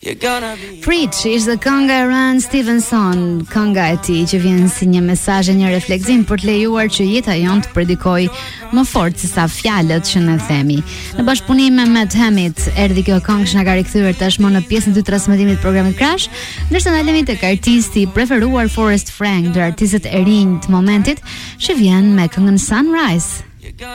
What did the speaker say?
Preach ishte kënga e Ran Stevenson, kënga e tij që vjen si një mesazh e një refleksim për të lejuar që jeta jon të predikojë më fort se sa fjalët që ne themi. Në bashkëpunim me Matt Hamit, erdhi kjo këngë që na ka rikthyer tashmë në pjesën e dytë të transmetimit të programit Crash, ndërsa ndalemi tek artisti i preferuar Forrest Frank, ndër artistët e rinj të momentit, që vjen me këngën Sunrise.